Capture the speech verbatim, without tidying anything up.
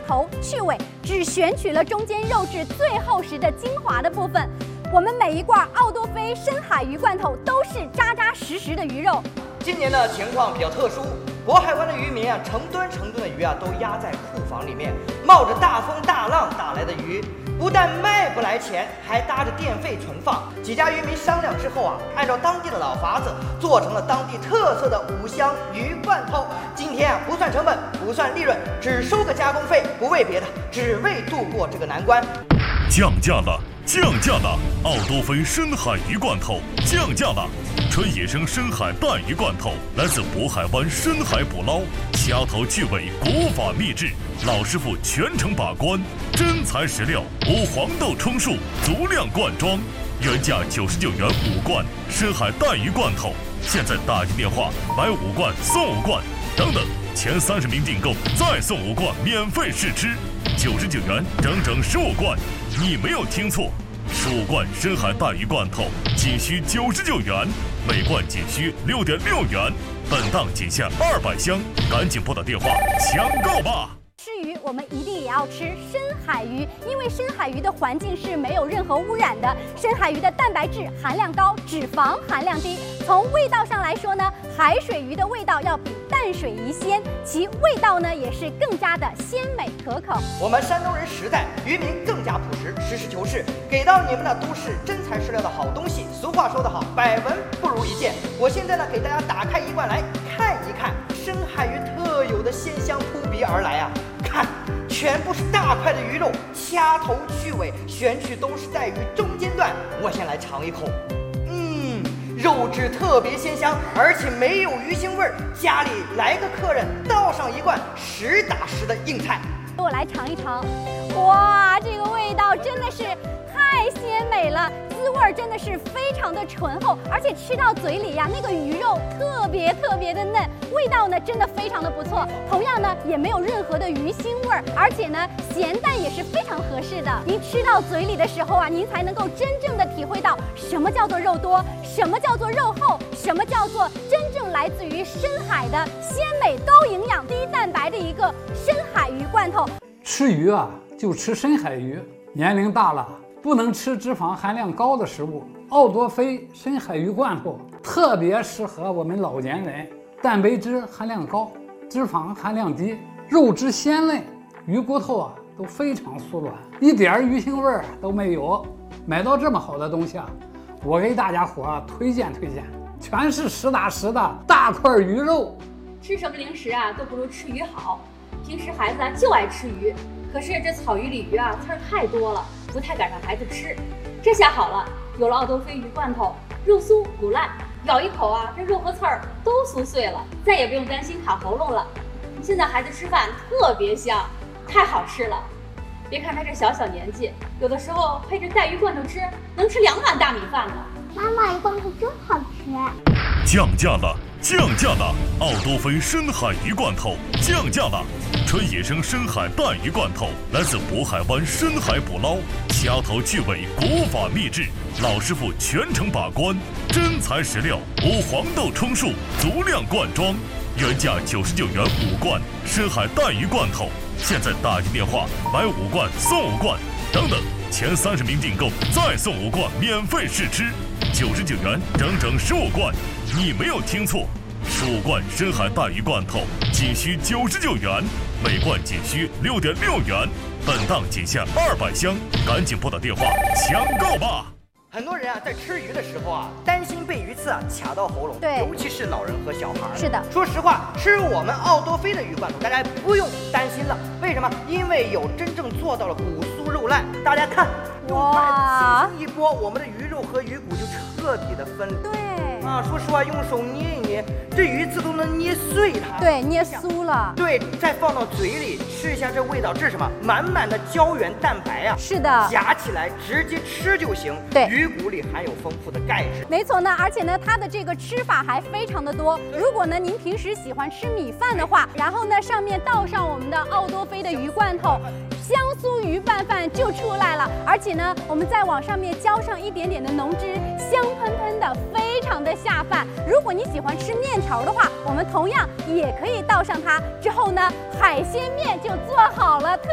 头去尾，只选取了中间肉质最厚实的精华的部分。我们每一罐奥多菲深海鱼罐头都是扎扎实实的鱼肉。 今年的情况比较特殊，渤海湾的渔民啊，成吨成吨的鱼啊都压在库房里面，冒着大风大浪打来的鱼，不但卖不来钱，还搭着电费存放。几家渔民商量之后啊，按照当地的老法子，做成了当地特色的五香鱼罐头。今天啊，不算成本，不算利润，只收个加工费，不为别的，只为度过这个难关。 降价了，降价了！奥多菲深海鱼罐头降价了。纯野生深海带鱼罐头来自渤海湾深海捕捞，掐头去尾，国法秘制，老师傅全程把关，真材实料，无黄豆充数，足量灌装，原价九十九元五罐深海带鱼罐头，现在打进电话买五罐送五罐，等等，前三十名订购再送五罐免费试吃，九十九元整整十五罐，你没有听错。十五罐深海带鱼罐头仅需九十九元，每罐仅需六点六元，本档仅限二百箱，赶紧拨打电话抢购吧！ 吃鱼，我们一定也要吃深海鱼，因为深海鱼的环境是没有任何污染的。深海鱼的蛋白质含量高，脂肪含量低。从味道上来说呢，海水鱼的味道要比淡水鱼鲜，其味道呢也是更加的鲜美可口。 我们山东人实在，渔民更加朴实，实事求是，给到你们的都是真材实料的好东西。俗话说得好，百闻不如一见。我现在呢，给大家打开一罐来看一看，深海鱼特有的鲜香扑鼻而来啊！看，全部是大块的鱼肉，掐头去尾，选取都是带鱼中间段。我先来尝一口，嗯，肉质特别鲜香，而且没有鱼腥味儿。家里来个客人，倒上一罐实打实的硬菜。 我来尝一尝，哇，这个味道真的是太鲜美了，滋味真的是非常的醇厚，而且吃到嘴里呀，那个鱼肉特别特别的嫩，味道呢真的非常的不错。同样呢，也没有任何的鱼腥味儿，而且呢，咸淡也是非常合适的。您吃到嘴里的时候啊，您才能够真正的体会到什么叫做肉多，什么叫做肉厚，什么叫做真正来自于深海的鲜美、高营养、低蛋白的一个深海鱼罐头。 吃鱼啊，就吃深海鱼。年龄大了，不能吃脂肪含量高的食物。奥多菲深海鱼罐头特别适合我们老年人，蛋白质含量高，脂肪含量低，肉质鲜嫩，鱼骨头啊都非常酥软，一点鱼腥味儿都没有。买到这么好的东西啊，我给大家伙啊推荐推荐，全是实打实的大块鱼肉。 吃什么零食啊都不如吃鱼好。平时孩子啊就爱吃鱼，可是这草鱼、鲤鱼啊刺儿太多了，不太敢让孩子吃。这下好了，有了奥多菲鱼罐头，肉酥骨烂，咬一口啊，这肉和刺儿都酥碎了，再也不用担心卡喉咙了。现在孩子吃饭特别香，太好吃了。别看他这小小年纪，有的时候配着带鱼罐头吃，能吃两碗大米饭呢。 妈妈，鱼罐头真好吃。 降价了，降价了！奥多菲深海鱼罐头降价了。纯野生深海带鱼罐头来自渤海湾深海捕捞，掐头去尾，国法秘制，老师傅全程把关，真材实料，无黄豆充数，足量灌装，原价九十九元五罐深海带鱼罐头，现在打进电话买五罐送五罐，等等，前三十名订购再送五罐免费试吃，九十九元整整十五罐，你没有听错。十五罐深海带鱼罐头仅需九十九元，每罐仅需六点六元，本档仅限二百箱，赶紧拨打电话抢购吧！ 很多人啊，在吃鱼的时候啊，担心被鱼刺啊卡到喉咙， 对， 尤其是老人和小孩。 是的， 说实话，吃我们奥多菲的鱼罐头，大家不用担心了。为什么？因为有真正做到了骨酥肉烂。大家看，用筷子轻轻一拨，我们的鱼肉和鱼骨就彻底的分离。 对。 啊，说实话，用手捏一捏，这鱼刺都能捏碎它。 对，捏酥了。 对，再放到嘴里吃一下，这味道，这是什么？满满的胶原蛋白啊！ 是的， 夹起来直接吃就行。 对， 鱼骨里含有丰富的钙质。 没错呢，而且呢，它的这个吃法还非常的多。如果呢，您平时喜欢吃米饭的话，然后呢，上面倒上我们的奥多菲的鱼罐头。香酥鱼拌饭就出来了，而且呢，我们再往上面浇上一点点的浓汁，香喷喷的，非常的下饭。如果你喜欢吃面条的话，我们同样也可以倒上它，之后呢，海鲜面就做好了。